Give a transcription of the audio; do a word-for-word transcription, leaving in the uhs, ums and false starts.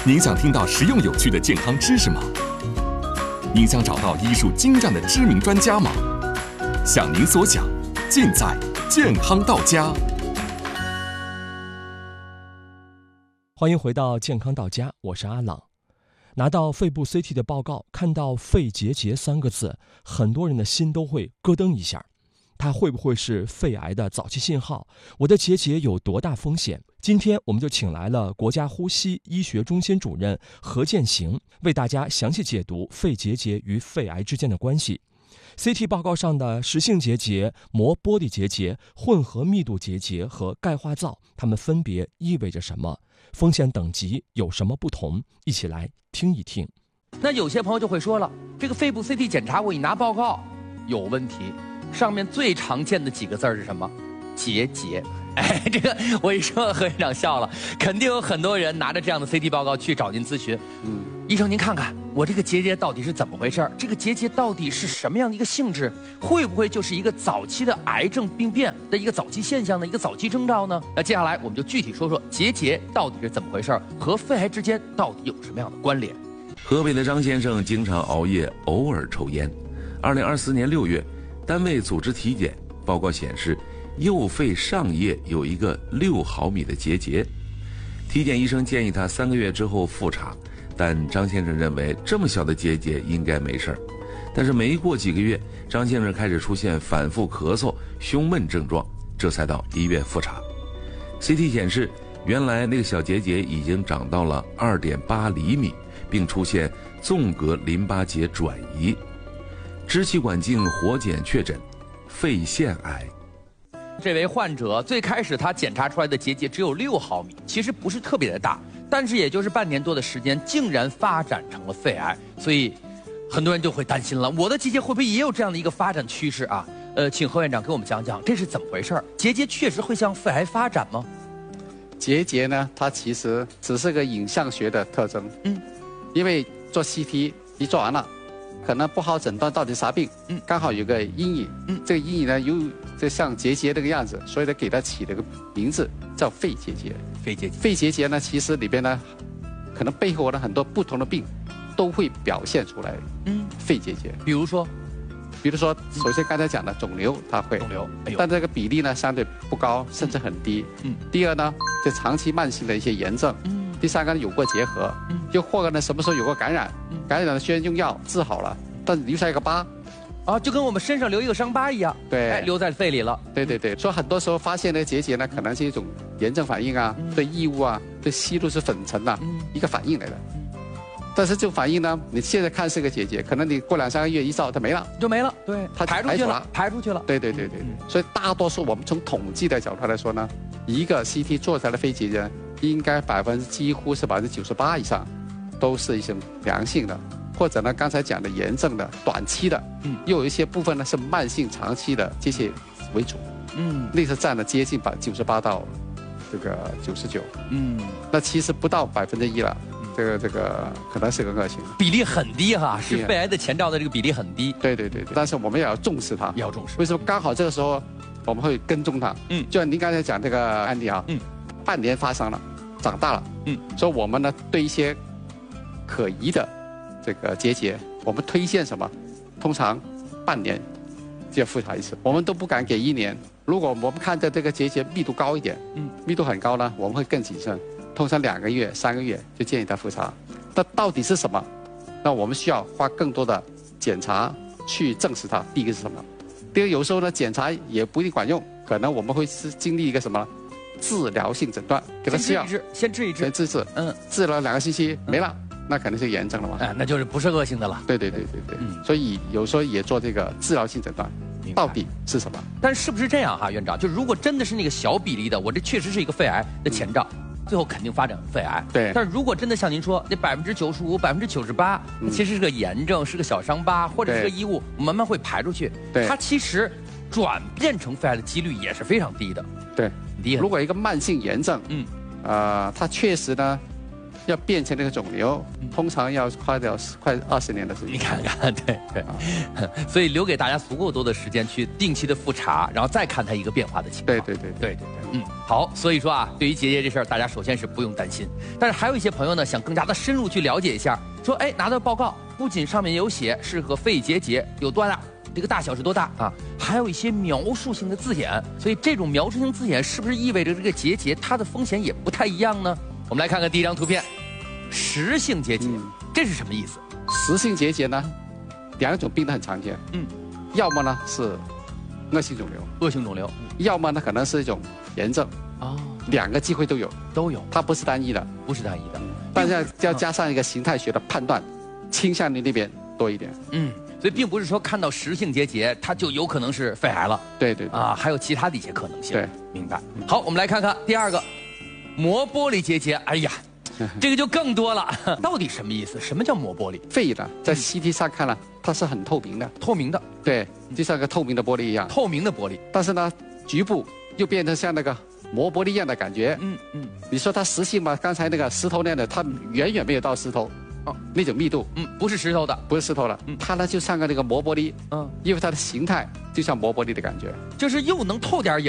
您想听到实用有趣的健康知识吗？您想找到医术精湛的知名专家吗？想您所想，尽在健康到家。 欢迎回到健康到家，我是阿朗。拿到肺部 C T 的报告，看到肺结节三个字，很多人的心都会咯噔一下。它会不会是肺癌的早期信号？我的结节有多大风险？今天我们就请来了国家呼吸医学中心主任何建行，为大家详细解读肺结节与肺癌之间的关系。C T 报告上的实性结节、膜玻璃结节、混合密度结节和钙化灶，它们分别意味着什么？风险等级有什么不同？一起来听一听。 那有些朋友就会说了，这个肺部 C T 检查我一拿报告有问题，上面最常见的几个字是什么？结节。哎，这个我一说，何院长笑了。肯定有很多人拿着这样的 C T 报告去找您咨询。嗯，医生您看看我这个结节到底是怎么回事？这个结节到底是什么样的一个性质？会不会就是一个早期的癌症病变的一个早期现象的一个早期征兆呢？那接下来我们就具体说说结节到底是怎么回事，和肺癌之间到底有什么样的关联？ 河北的张先生经常熬夜，偶尔抽烟。二零二四年六月，单位组织体检，报告显示右肺上叶有一个六毫米的结节。体检医生建议他三个月之后复查，但张先生认为这么小的结节应该没事儿。但是没过几个月，张先生开始出现反复咳嗽、胸闷症状，这才到医院复查。C T 显示，原来那个小结节已经长到了 二点八厘米，并出现纵隔淋巴结转移。支气管镜活检确诊肺腺癌。 这位患者最开始他检查出来的结节只有六毫米，其实不是特别的大，但是也就是半年多的时间，竟然发展成了肺癌，所以很多人就会担心了，我的结节会不会也有这样的一个发展趋势啊？呃，请何院长给我们讲讲这是怎么回事？结节确实会向肺癌发展吗？ 结节呢，它其实只是个影像学的特征，嗯，因为做 C T 一做完了，可能不好诊断到底啥病，嗯，刚好有个阴影，嗯，这个阴影呢有就像结节这个样子，所以呢给它起了个名字叫肺结节。 肺结节， 肺结节呢，其实里边呢，可能背后的很多不同的病都会表现出来，嗯，肺结节。 比如说， 比如说，首先刚才讲的肿瘤，它会肿瘤，哎呦， 但这个比例呢相对不高，甚至很低。嗯，第二呢，就长期慢性的一些炎症。嗯，第三个呢有过结核，嗯，又或者呢什么时候有过感染，嗯，感染了虽然用药治好了，但留下一个疤。 啊，就跟我们身上留一个伤疤一样， 对， 哎，留在肺里了。 对对对，所以很多时候发现的结节呢，可能是一种炎症反应啊，嗯、对异物啊，对吸入式粉尘啊，嗯、一个反应来的。嗯、但是这种反应呢，你现在看是个结节，可能你过两三个月一照它没了， 就没了。对， 它排出去了，排出去了。 对对对对对。嗯、所以大多数我们从统计的角度来说呢，一个 C T 做出来的肺结节，应该百分之几乎是百分之九十八以上，都是一种良性的。或者呢，刚才讲的炎症的、短期的，嗯，又有一些部分呢是慢性、长期的这些为主，嗯，那是占了接近百九十八到这个九十九，嗯，那其实不到百分之一了，这个这个可能是个恶性， 比例很低哈，是肺癌的前兆的这个比例很低， 对对对对，但是我们也要重视它， 要重视。 为什么刚好这个时候我们会跟踪它？嗯，就像您刚才讲这个案例啊，嗯，半年发生了，长大了，嗯，所以我们呢对一些可疑的这个结节，我们推荐什么？通常半年就要复查一次，我们都不敢给一年。如果我们看到这个结节密度高一点，嗯，密度很高呢，我们会更谨慎。通常两个月、三个月就建议他复查。那到底是什么？那我们需要花更多的检查去证实它。第一个是什么？第二个有时候呢，检查也不一定管用，可能我们会是经历一个什么治疗性诊断，给他吃药， 先治一治， 先治治，嗯，治了两个星期没了。那肯定是炎症了嘛？ 哎，那就是不是恶性的了。 对对对对对，嗯，所以有时候也做这个治疗性诊断，到底是什么？ 但是不是这样哈，院长？就如果真的是那个小比例的，我这确实是一个肺癌的前兆，嗯、最后肯定发展肺癌。 对。 但是如果真的像您说，那百分之九十五、百分之九十八，其实是个炎症，是个小伤疤，或者是个异物，慢慢会排出去。 对。 它其实转变成肺癌的几率也是非常低的。 对， 低。 如果一个慢性炎症，嗯，呃，它确实呢。要变成那个肿瘤，通常要花掉快二十年的时间。 你看看，对对，啊、所以留给大家足够多的时间去定期的复查，然后再看它一个变化的情况。 对对对对对对。 嗯，好，所以说啊，对于结节这事儿，大家首先是不用担心。但是还有一些朋友呢，想更加的深入去了解一下，说，哎，拿到报告，不仅上面有写是个肺结节有多大，这个大小是多大啊，还有一些描述性的字眼。所以这种描述性字眼是不是意味着这个结节它的风险也不太一样呢？我们来看看第一张图片，实性结节，嗯、这是什么意思？ 实性结节呢，两种病都很常见，嗯，要么呢是恶性肿瘤， 恶性肿瘤， 要么呢可能是一种炎症，哦，两个机会都有， 都有， 它不是单一的， 不是单一的， 但是要加上一个形态学的判断，倾向于那边多一点， 嗯，所以并不是说看到实性结节它就有可能是肺癌了， 对对对啊，还有其他的一些可能性， 对， 明白。好，我们来看看第二个，膜玻璃结节，哎呀。这个就更多了，到底什么意思？什么叫膜玻璃？ 肺呢，在 C T 上看了，它是很透明的， 透明的， 对，就像个透明的玻璃一样， 透明的玻璃。 但是呢，局部又变成像那个膜玻璃一样的感觉。 嗯嗯。 你说它实性嘛？刚才那个石头那样的，它远远没有到石头，哦，那种密度， 嗯，不是石头的， 不是石头了，嗯，它呢就像个那个膜玻璃，嗯，因为它的形态就像膜玻璃的感觉， 就是又能透点影